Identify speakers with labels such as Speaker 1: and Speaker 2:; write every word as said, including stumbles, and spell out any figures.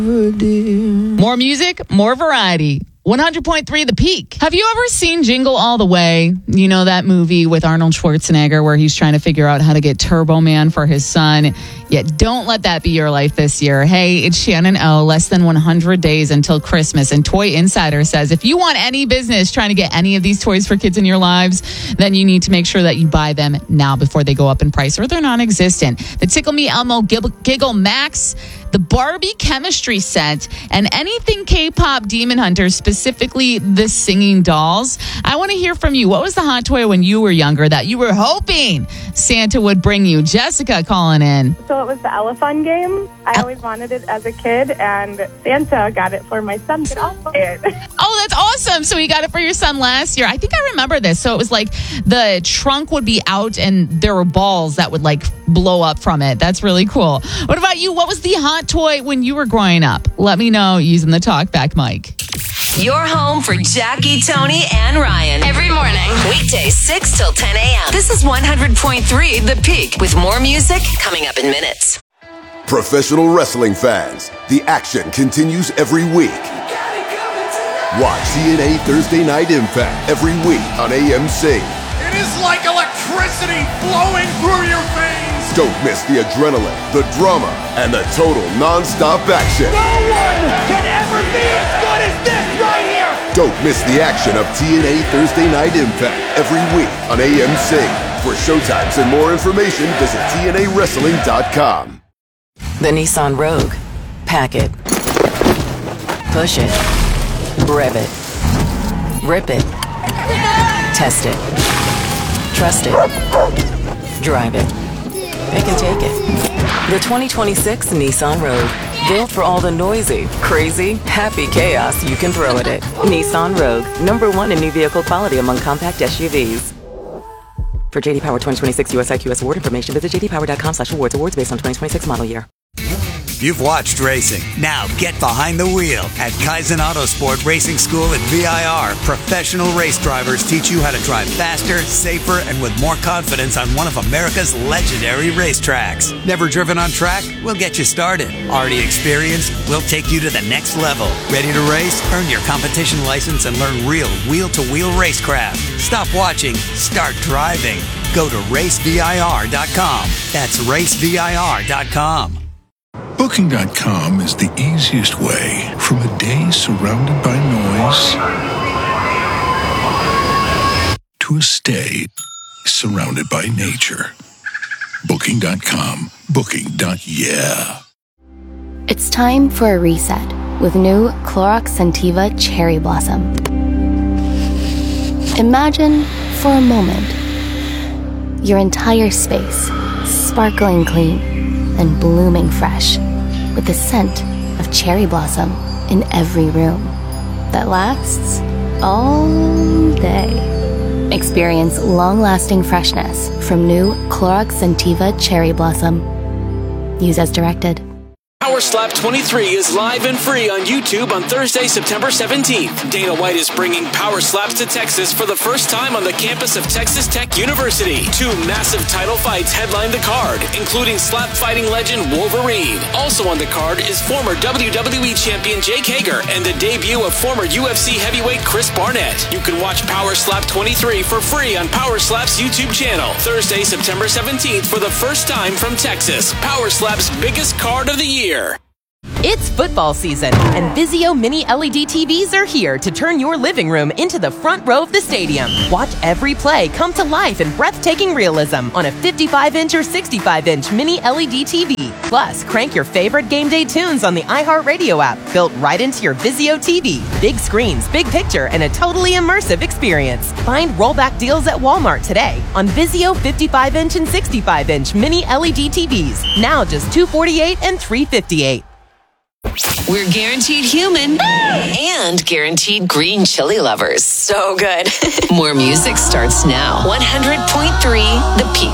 Speaker 1: More music, more variety. one hundred point three The Peak. Have you ever seen Jingle All the Way? You know that movie with Arnold Schwarzenegger where he's trying to figure out how to get Turbo Man for his son. Yet don't let that be your life this year. Hey, it's Shannon O. Less than one hundred days until Christmas. And Toy Insider says if you want any business trying to get any of these toys for kids in your lives, then you need to make sure that you buy them now before they go up in price or they're non-existent. The Tickle Me Elmo Giggle Max, the Barbie Chemistry Set, and anything K-pop Demon Hunter, specifically the singing dolls. I want to hear from you. What was the hot toy when you were younger that you were hoping Santa would bring you? Jessica calling in.
Speaker 2: So it was the elephant game. I always wanted it as a kid, and Santa got it for my son. It.
Speaker 1: Oh, that's awesome. So he got it for your son last year. I think I remember this. So it was like the trunk would be out and there were balls that would like blow up from it. That's really cool. What about you? What was the hot toy when you were growing up? Let me know using the talkback mic.
Speaker 3: Your home for Jackie, Tony, and Ryan. Every morning. Weekdays six till ten a.m. This is one hundred point three The Peak with more music coming up in minutes.
Speaker 4: Professional wrestling fans, the action continues every week. Watch T N A Thursday Night Impact every week on A M C.
Speaker 5: It is like electricity flowing through your veins.
Speaker 4: Don't miss the adrenaline, the drama, and the total non-stop action.
Speaker 5: No one can ever be as good as this right here.
Speaker 4: Don't miss the action of T N A Thursday Night Impact every week on A M C. For showtimes and more information, visit T N A wrestling dot com.
Speaker 6: The Nissan Rogue. Pack it. Push it. Rev it. Rip it. Test it. Trust it. Drive it. Pick and take it. The twenty twenty-six Nissan Rogue. Built for all the noisy, crazy, happy chaos you can throw at it. Nissan Rogue. Number one in new vehicle quality among compact S U Vs. For J D Power twenty twenty-six U S I Q S award information, visit j d power dot com slash awards. Awards based on twenty twenty-six model year.
Speaker 7: You've watched racing. Now get behind the wheel. At Kaizen Autosport Racing School at V I R, professional race drivers teach you how to drive faster, safer, and with more confidence on one of America's legendary racetracks. Never driven on track? We'll get you started. Already experienced? We'll take you to the next level. Ready to race? Earn your competition license and learn real wheel-to-wheel racecraft. Stop watching. Start driving. Go to race V I R dot com. That's race V I R dot com.
Speaker 8: Booking dot com is the easiest way from a day surrounded by noise to a stay surrounded by nature. Booking dot com. Booking. Yeah.
Speaker 9: It's time for a reset with new Clorox Scentiva Cherry Blossom. Imagine for a moment your entire space sparkling clean and blooming fresh, with the scent of cherry blossom in every room that lasts all day. Experience long-lasting freshness from new Clorox Scentiva Cherry Blossom. Use as directed.
Speaker 10: Power Slap twenty-three is live and free on YouTube on Thursday, September seventeenth. Dana White is bringing Power Slaps to Texas for the first time on the campus of Texas Tech University. Two massive title fights headline the card, including slap fighting legend Wolverine. Also on the card is former W W E champion Jake Hager and the debut of former U F C heavyweight Chris Barnett. You can watch Power Slap twenty-three for free on Power Slap's YouTube channel. Thursday, September seventeenth for the first time from Texas. Power Slap's biggest card of the year.
Speaker 11: It's football season, and Vizio Mini L E D T Vs are here to turn your living room into the front row of the stadium. Watch every play come to life in breathtaking realism on a fifty-five inch or sixty-five inch Mini L E D T V. Plus, crank your favorite game day tunes on the iHeartRadio app, built right into your Vizio T V. Big screens, big picture, and a totally immersive experience. Find rollback deals at Walmart today on Vizio fifty-five inch and sixty-five inch Mini L E D T Vs. Now just two hundred forty-eight dollars and three hundred fifty-eight dollars.
Speaker 3: We're guaranteed human and guaranteed green chili lovers. So good. More music starts now. one hundred point three The Peak.